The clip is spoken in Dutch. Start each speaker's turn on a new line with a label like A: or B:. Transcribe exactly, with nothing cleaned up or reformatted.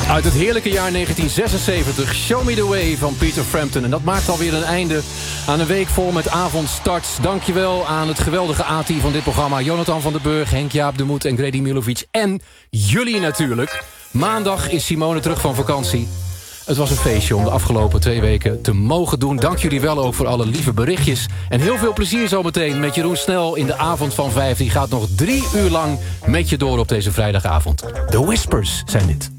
A: Uit het heerlijke jaar negentien zesenzeventig, Show Me The Way van Peter Frampton. En dat maakt alweer een einde aan een week vol met avondstarts. Dankjewel aan het geweldige A T van dit programma. Jonathan van den Burg, Henk-Jaap de Moed en Grady Milovic. En jullie natuurlijk. Maandag is Simone terug van vakantie. Het was een feestje om de afgelopen twee weken te mogen doen. Dank jullie wel ook voor alle lieve berichtjes. En heel veel plezier zometeen met Jeroen Snel in de avond van vijf. Die gaat nog drie uur lang met je door op deze vrijdagavond. The Whispers zijn dit.